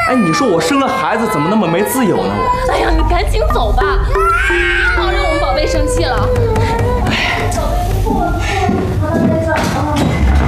哎，你说我生了孩子怎么那么没自由呢？我。 哎呀，你赶紧走吧。